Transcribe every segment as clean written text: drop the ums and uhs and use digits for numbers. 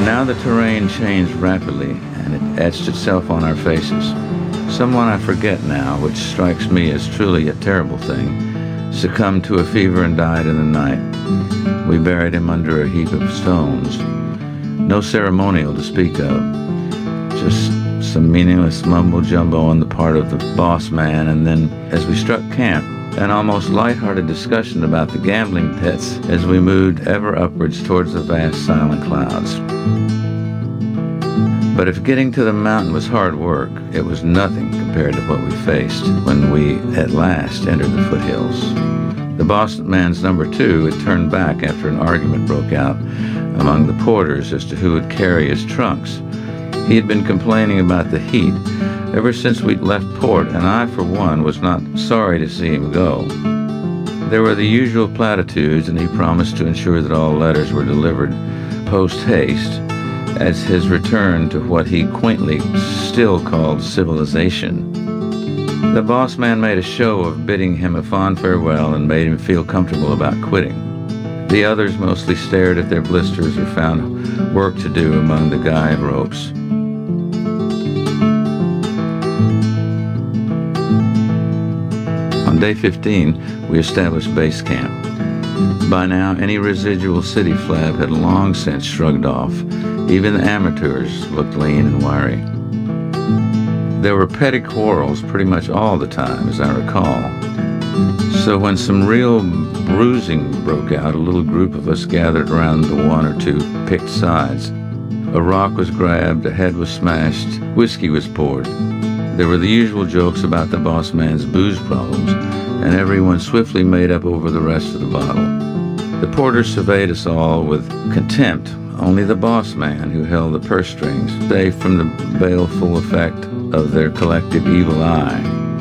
Now the terrain changed rapidly, and it etched itself on our faces. Someone I forget now, which strikes me as truly a terrible thing, succumbed to a fever and died in the night. We buried him under a heap of stones. No ceremonial to speak of, just some meaningless mumbo-jumbo on the part of the boss man, and then, as we struck camp, an almost light-hearted discussion about the gambling debts as we moved ever upwards towards the vast silent clouds. But if getting to the mountain was hard work, it was nothing compared to what we faced when we at last entered the foothills. The boss man's number 2 had turned back after an argument broke out among the porters as to who would carry his trunks. He had been complaining about the heat ever since we'd left port, and I, for one, was not sorry to see him go. There were the usual platitudes, and he promised to ensure that all letters were delivered post-haste as his return to what he quaintly still called civilization. The boss man made a show of bidding him a fond farewell and made him feel comfortable about quitting. The others mostly stared at their blisters or found work to do among the guide ropes. On day 15, we established base camp. By now, any residual city flab had long since shrugged off. Even the amateurs looked lean and wiry. There were petty quarrels pretty much all the time, as I recall. So when some real bruising broke out, a little group of us gathered around the 1 or 2 picked sides. A rock was grabbed, a head was smashed, whiskey was poured. There were the usual jokes about the boss man's booze problems, and everyone swiftly made up over the rest of the bottle. The porters surveyed us all with contempt. Only the boss man, who held the purse strings, safe from the baleful effect of their collective evil eye.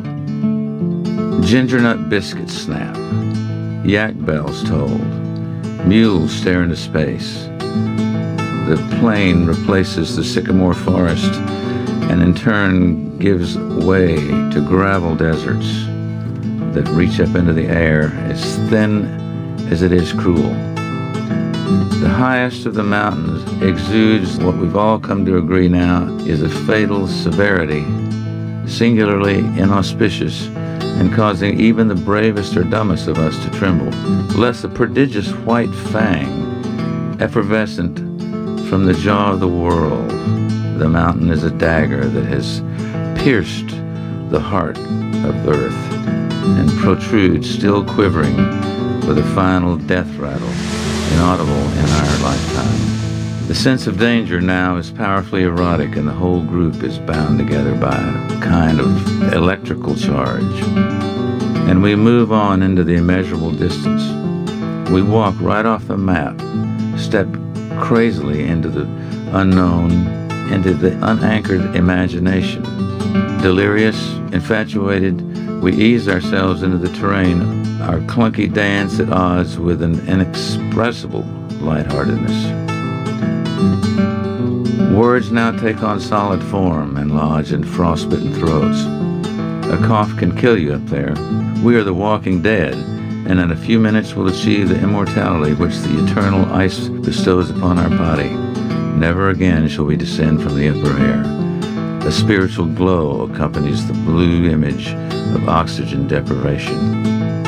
Ginger nut biscuits snap. Yak bells tolled. Mules stare into space. The plain replaces the sycamore forest and in turn gives way to gravel deserts that reach up into the air as thin as it is cruel. The highest of the mountains exudes what we've all come to agree now is a fatal severity, singularly inauspicious and causing even the bravest or dumbest of us to tremble, lest a prodigious white fang, effervescent from the jaw of the world, the mountain is a dagger that has pierced the heart of earth and protrudes, still quivering, with a final death rattle, inaudible in our lifetime. The sense of danger now is powerfully erotic, and the whole group is bound together by a kind of electrical charge. And we move on into the immeasurable distance. We walk right off the map, step crazily into the unknown, into the unanchored imagination. Delirious, infatuated, we ease ourselves into the terrain, our clunky dance at odds with an inexpressible lightheartedness. Words now take on solid form and lodge in frostbitten throats. A cough can kill you up there. We are the walking dead, and in a few minutes will achieve the immortality which the eternal ice bestows upon our body. Never again shall we descend from the upper air. A spiritual glow accompanies the blue image of oxygen deprivation.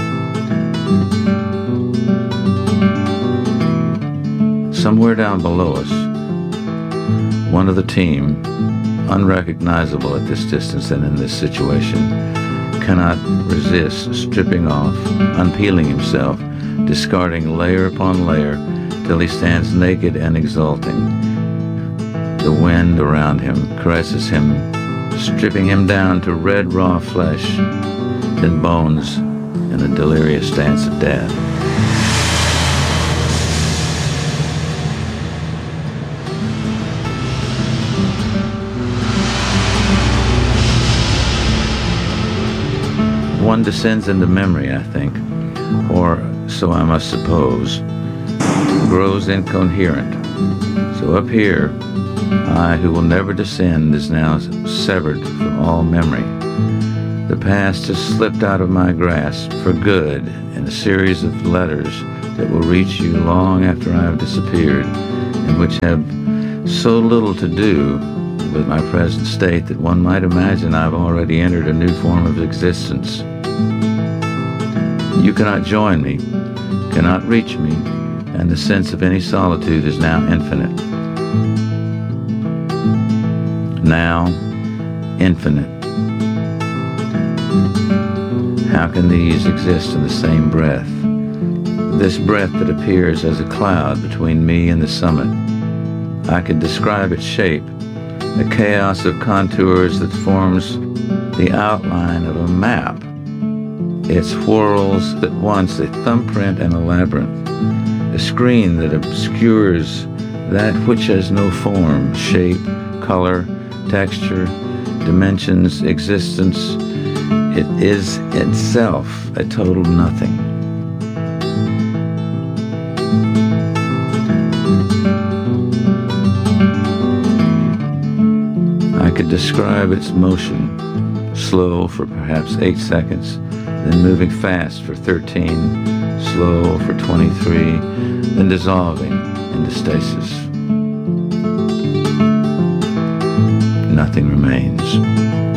Somewhere down below us, one of the team, unrecognizable at this distance and in this situation, cannot resist stripping off, unpeeling himself, discarding layer upon layer till he stands naked and exulting. The wind around him caresses him, stripping him down to red raw flesh, then bones in a delirious dance of death. One descends into memory, I think, or so I must suppose, grows incoherent. So up here, I, who will never descend, is now severed from all memory. The past has slipped out of my grasp for good in a series of letters that will reach you long after I have disappeared, and which have so little to do with my present state that one might imagine I've already entered a new form of existence. You cannot join me, cannot reach me, and the sense of any solitude is now infinite. Now infinite. How can these exist in the same breath? This breath that appears as a cloud between me and the summit. I could describe its shape, a chaos of contours that forms the outline of a map. It whirls at once a thumbprint and a labyrinth, a screen that obscures that which has no form, shape, color, texture, dimensions, existence. It is itself a total nothing. I could describe its motion, slow for perhaps 8 seconds, then moving fast for 13, slow for 23, then dissolving into stasis. Nothing remains.